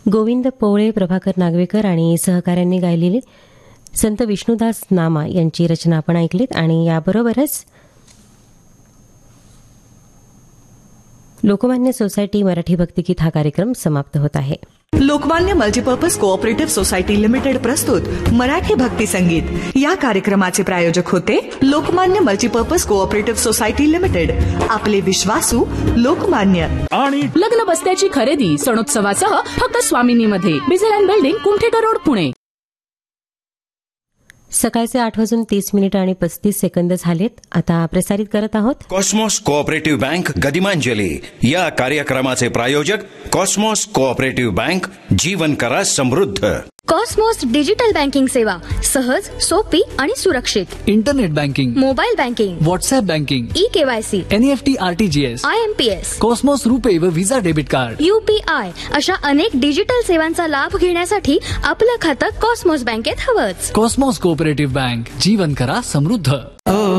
गोविंद पोळे, प्रभाकर नागवेकर आणि सहकाऱ्यांनी गायलेली संत विष्णुदास नामा यांची रचना आपण ऐकलीत. आणि याबरोबरच लोकमान्य सोसायटी मराठी भक्तिगीत हा कार्यक्रम समाप्त होत आहे. Lokmanya multipurpose cooperative society limited प्रस्तुत मराठी भक्ती संगीत या कार्यक्रमाचे प्रायोजक होते Lokmanya multipurpose cooperative society limited. आपले विश्वासू लोकमान्य. आणि लग्न बस्त्याची खरेदी सणोत्सवासह फक्त स्वामिनीमध्ये, बिझेल बिल्डिंग, कुंठेकर रोड, पुणे. सकाळचे 8:30 आणि 35 सेकंद झालेत. आता प्रसारित करत आहोत कॉस्मॉस कोऑपरेटिव्ह बँक गदिमांजली. या कार्यक्रमाचे प्रायोजक कॉस्मॉस कोऑपरेटिव्ह बँक. जीवन करा समृद्ध. कॉस्मॉस डिजिटल बँकिंग सेवा सहज, सोपी आणि सुरक्षित. Internet banking, mobile banking, WhatsApp banking, e-KYC, NEFT, RTGS, IMPS, Cosmos रुपे व व्हिसा डेबिट कार्ड, UPI अशा अनेक डिजिटल सेवांचा लाभ घेण्यासाठी आपलं खातं कॉस्मॉस बँकेत हवंच. Cosmos cooperative bank. जीवन करा समृद्ध.